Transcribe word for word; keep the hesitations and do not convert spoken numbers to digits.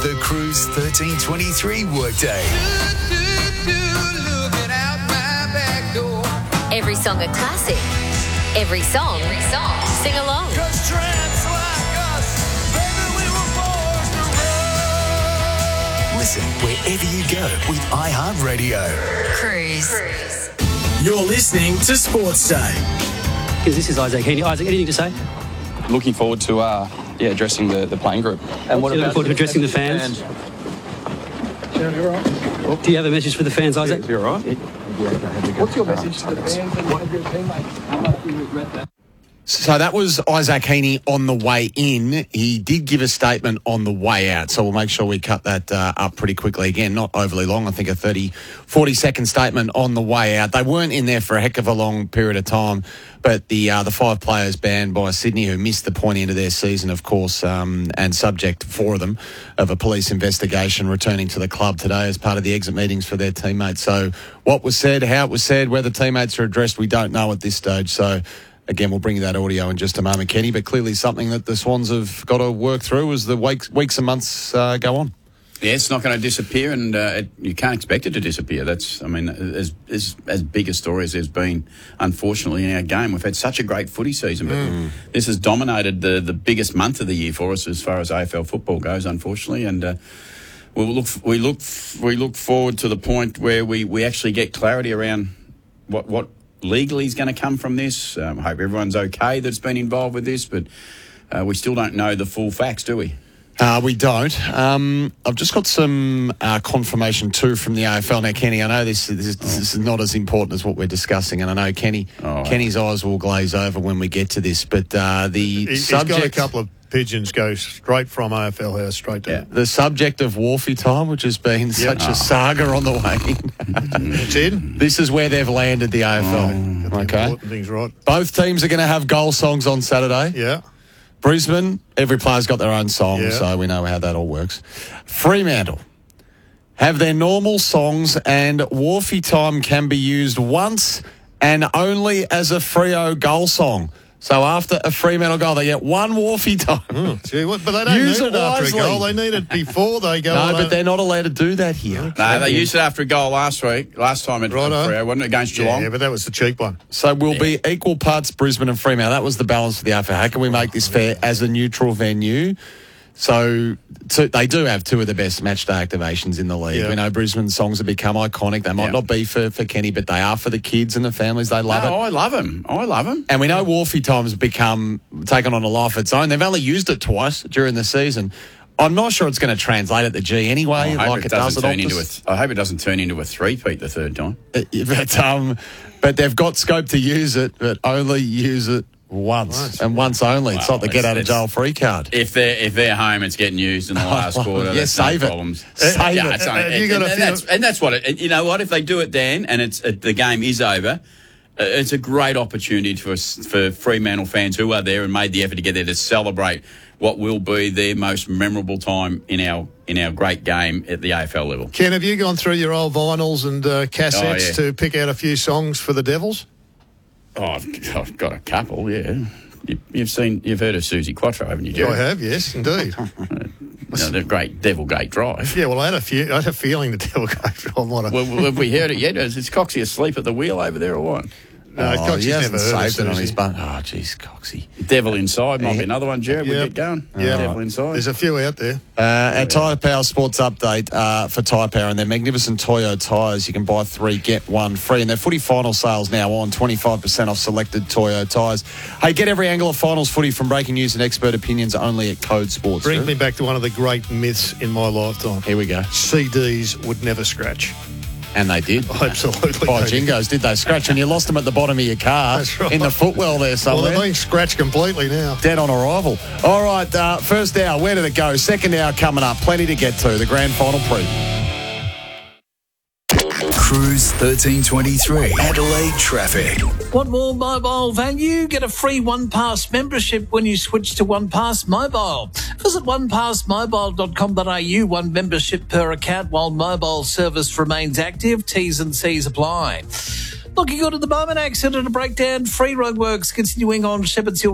The Cruise thirteen twenty-three workday. Every song a classic. Every song, Every song. Sing along. Listen wherever you go with iHeartRadio. Cruise. You're listening to Sports Day. Because this is Isaac Heaney. Isaac, anything to say? Looking forward to uh, yeah addressing the, the playing group. And what looking forward to addressing the fans? Sharon, you all right? Do you have a message for the fans, Isaac? Yeah, you all right? What's your message to the fans and one of your teammates? How much do you regret that? So that was Isaac Heaney on the way in. He did give a statement on the way out, so we'll make sure we cut that uh, up pretty quickly. Again, not overly long. I think a thirty, forty second statement on the way out. They weren't in there for a heck of a long period of time, but the uh, the five players banned by Sydney who missed the point end of their season, of course, um, and subject, four of them, of a police investigation returning to the club today as part of the exit meetings for their teammates. So what was said, how it was said, whether teammates are addressed, we don't know at this stage. So again, we'll bring you that audio in just a moment, Kenny, but clearly something that the Swans have got to work through as the weeks, weeks and months uh, go on. Yeah, it's not going to disappear, and uh, it, you can't expect it to disappear. That's, I mean, as, as as big a story as there's been, unfortunately, in our game. We've had such a great footy season, but mm. this has dominated the, the biggest month of the year for us as far as A F L football goes, unfortunately, and uh, we'll look, we look we look forward to the point where we, we actually get clarity around what what legally is going to come from this. Um, I hope everyone's okay that's been involved with this, but uh, we still don't know the full facts, do we? Uh, we don't. Um, I've just got some uh, confirmation too from the A F L. Now, Kenny, I know this, this, is, this is not as important as what we're discussing, and I know Kenny, oh, Kenny's eyes will glaze over when we get to this, but uh, the he, subject... He's got a couple of pigeons go straight from A F L House straight to yeah. The subject of Wharfie time, which has been yep. such oh. a saga on the way in. It's in. This is where they've landed, the A F L. Oh, okay. Things right. Both teams are going to have goal songs on Saturday. Yeah. Brisbane, every player's got their own song, yeah. so we know how that all works. Fremantle have their normal songs, and Wharfie time can be used once and only as a Freo goal song. So after a Fremantle goal, they get one Wharfie time. Mm, gee, what, but they don't use need it, it after a goal. They need it before they go. No, but they're not allowed to do that here. Okay. No, they used it after a goal last week, last time at Freo, wasn't it, against Geelong? Yeah, but that was the cheap one. So we'll yeah. be equal parts Brisbane and Fremantle. That was the balance for the A F L. How can we make this fair as a neutral venue? So, so they do have two of the best match day activations in the league. Yeah. We know Brisbane's songs have become iconic. They might yeah. not be for, for Kenny, but they are for the kids and the families. They love no, it. I love them. I love them. And we know Wharfie time's become taken on a life of its own. They've only used it twice during the season. I'm not sure it's going to translate at the G anyway, I like it, it does at turn into a, I hope it doesn't turn into a three-peat the third time. Uh, but, um, but they've got scope to use it, but only use it once, once. and once only. Well, it's not the get out of jail free card. If they're if they're home, it's getting used in the last quarter. Yeah, save no it. Problems. Save yeah, it. It's only, uh, and, and, and, that's, and that's what it. You know what? If they do it, Dan, and it's uh, the game is over, uh, it's a great opportunity for for Fremantle fans who are there and made the effort to get there to celebrate what will be their most memorable time in our in our great game at the A F L level. Ken, have you gone through your old vinyls and uh, cassettes oh, yeah. to pick out a few songs for the Devils? Oh, I've, I've got a couple, yeah. You, you've seen, you've heard of Susie Quattro, haven't you, Jerry? I have, yes, indeed. No, the great Devil Gate Drive. Yeah, well, I had a few. I had a feeling the Devil Gate Drive. Might have... Well, have we heard it yet? Is Coxie asleep at the wheel over there or what? No, oh, Coxie's he hasn't never saved it on his bun. Oh, jeez, Coxie. Devil Inside might be another one, Jared. Yep. We get going. Yeah, Devil Inside. There's a few out there. Uh, our Tyre Power Sports Update uh, for Tyre Power and their magnificent Toyo tyres. You can buy three, get one free. And their footy final sales now on, twenty-five percent off selected Toyo tyres. Hey, get every angle of finals footy from breaking news and expert opinions only at Code Sports. Brings me back to one of the great myths in my lifetime. Here we go. C Ds would never scratch. And they did. Absolutely. By jingos, did they scratch? And you lost them at the bottom of your car. That's right. In the footwell there somewhere. Well, they're being scratched completely now. Dead on arrival. All right, uh, first hour, where did it go? Second hour coming up. Plenty to get to. The grand final preview. Cruise thirteen twenty-three. Adelaide traffic. Want more mobile value? Get a free OnePass membership when you switch to OnePass Mobile. Visit one pass mobile dot com dot a u. One membership per account while mobile service remains active. T's and C's apply. Looking good at the moment. Accident and breakdown. Free roadworks continuing on Shepherd's Hill